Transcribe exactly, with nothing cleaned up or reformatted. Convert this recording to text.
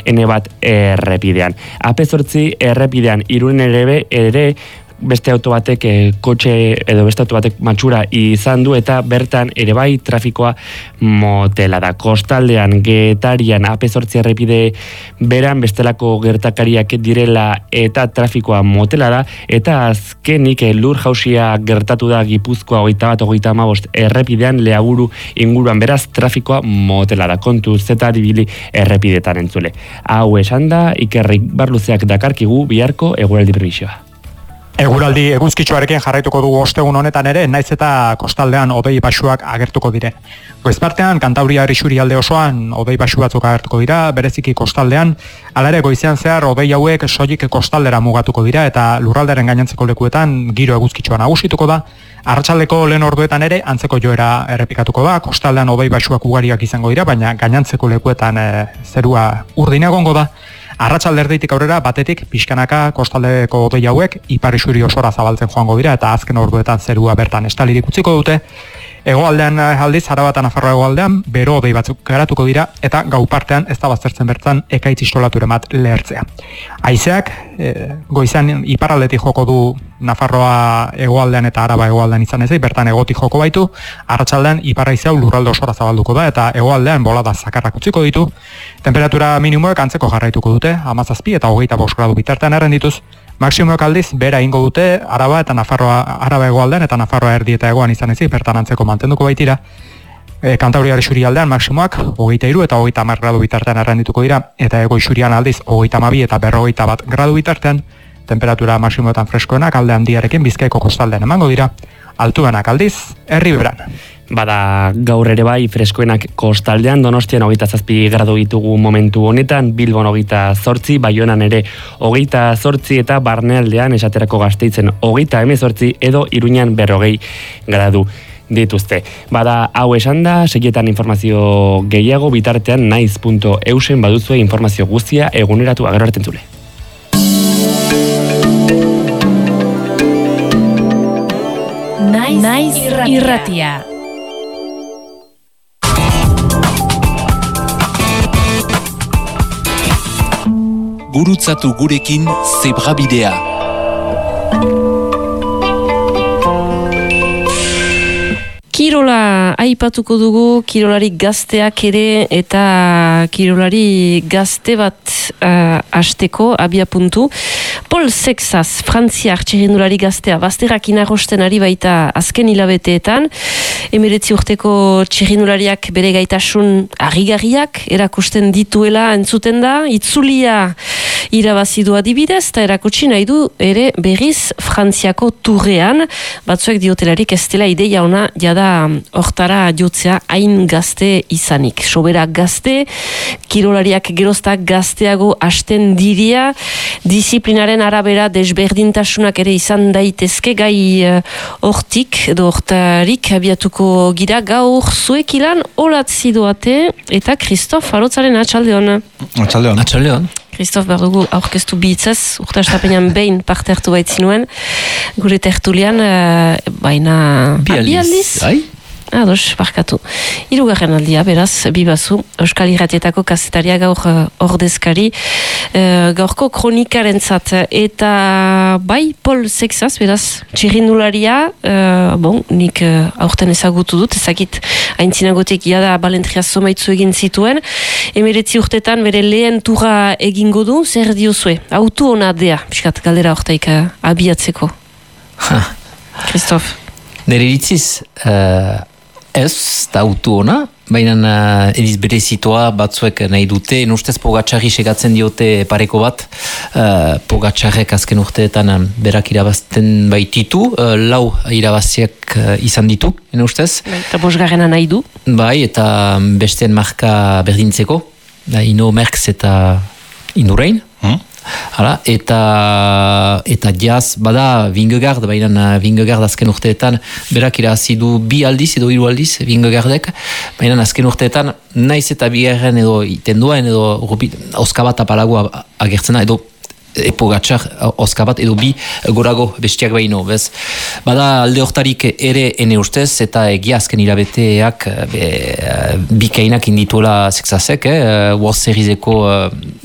ene bat errepidean. A P zortzi errepidean Irunen ere ere beste auto batek e, kotxe edo beste auto batek matxura izan du eta bertan ere bai trafikoa motela da. Kostaldean Getarian A P zortzi errepide beran bestelako gertakariak direla eta trafikoa motela da eta azkenik e, lur jausia gertatu da Gipuzkoa hogeita bat hogeita hamabost errepidean Leaburu inguruan, beraz trafikoa motela da. Kontu zeta dibili errepidetan entzule. Hau esan da Ikerrik Barluzeak dakarkigu biharko eguraldi prebisioa. Eguraldi eguzkitsuarekin jarraituko dugu ostegun honetan ere, naiz eta kostaldean hodei baxuak agertuko diren. Goizpartean, Kantabria isurialde osoan hodei baxu batzuk agertuko dira, bereziki kostaldean, hala ere goizean zehar hodei hauek soilik kostaldera mugatuko dira eta lurralderen gainontzeko lekuetan giro eguzkitsua nagusituko da. Arratsaldeko lehen orduetan ere antzeko joera errepikatuko da, kostaldean hodei baxuak ugariak izango dira, baina gainontzeko lekuetan e, zerua urdin egongo da. Arratsalde erdeitik aurrera batetik pixkanaka kostaldeko hodei hauek ipar isuri osora zabaltzen joango dira eta azken orduetan zerua bertan estalirik utziko dute. Hegoaldean aldiz, Araba eta Nafarroa hegoaldean bero hodei batzuk garatuko dira eta gau partean ez da baztertzen bertan ekaitz istolaturen bat lehertzea. Haizeak e, goizan iparraldetik joko du Nafarroa hegoaldean eta Araba hegoaldean izan ezik, bertan hegotik joko baitu, arratsaldean ipar haize hau lurralde osora zabalduko da eta hegoaldean bolada zakarrak utziko ditu. Temperatura minimoek antzeko jarraituko dute, hamazazpi eta hogeita bost gradu bitartean errendituz. Maximoek aldiz, bera ingo dute, Araba eta Nafarroa, Araba hegoaldean eta Nafarroa erdi eta hegoan izan ezik, bertan antzeko mantenduko baitira. E, Kantabria isurialdean maximoak hogeita hiru eta hogeita hamar gradu bitartean errendituko dira, eta hego isurian aldiz hogeita hamabi eta berrogeita bat gradu bitartean, temperatura maximoetan freskoenak alde handiarekin Bizkaiko kostaldean emango dira, altuenak aldiz, Erriberan. Bada gaur ere bai freskoenak kostaldean, Donostian hogeita zazpi gradu ditugu momentu honetan, Bilbon hogeita zortzi, Baionan ere hogeita zortzi eta barnealdean esaterako Gasteizen hogeita hemezortzi edo Iruñan berrogei gradu dituzte. Bada hau esan da, segietan informazio gehiago bitartean naiz puntu eusen baduzue informazio guztia eguneratu agero arte entzule. Naiz, naiz irratia. irratia. Gurutzatu gurekin Zebrabidea. Kirola aipatuko dugu, kirolari gazteak ere eta kirolari gazte bat uh, asteko abia puntu. Paul Sexas, frantziar txirrindulari gaztea, bazterrak inarrosten ari baita azken hilabeteetan. Emiretzi urteko txirrindulariak bere gaitasun harrigarriak erakusten dituela entzuten da, itzulia irabazi du adibidez, eta erakutsi nahi du ere berriz Frantziako turrean, batzuek diotelarik ez dela ideia ona jada hortara jotzea hain gazte izanik. Sobera gazte, kirolariak geroztak gazteago hasten diria, disiplinaren arabera desberdintasunak ere izan daitezke gai hortik edo hortarik abiatuko gira gaur zuek ilan olatzi doate eta Kristof Arotzaren atxaldeon. Atxaldeon. Atxaldeon. Kristof, behar dugu aurkeztu bihitzaz, urte astapenean behin parte hartu baitzinuen, gure tertulian, uh, baina... Bi aldiz. Bai? Ados, barkatu. Hirugarren aldia, beraz, bibazu, Euskal Irratietako kazetaria gaur uh, ordezkari, uh, gaurko kronikaren zat, eta bai, Paul Sexas, beraz, txirrindularia, uh, bon, nik uh, aurten ezagutu dut, ezakit aintzinagotek jada balentria zomaitzu egin zituen, emeretzi urtetan bere lehen turra egingo du, zer diozue? Autu hona dea, piskat, galdera hortaik uh, abiatzeko. Kristof. Nere iritziz, uh, ez da autu ona, baina uh, ediz bere zitoa batzuek nahi dute, nustez Pogačarri segatzen diote pareko bat, uh, Pogačarrek azken urteetan um, berak irabazten baititu, uh, lau irabaziak uh, izan ditu, nustez. Eta bosgarrena nahi du. Bai, eta besteen marka berdintzeko, da, Ino Merckx eta Indurain. Hmm? Hala, eta eta jaz, bada Vingegaard, baina Vingegaard azken urteetan berak irabazi du bi aldiz edo hiru aldiz Vingegaardek, baina azken urteetan naiz eta bigarren edo itenduaen edo oskabat apalagoa agertzena edo Pogačar oskabat edo bi gorago bestiak baino, bez? Bada alde hortarik ere ene ustez eta egia azken hilabeteak bikainak indituela Sexasek, eh? World Serieseko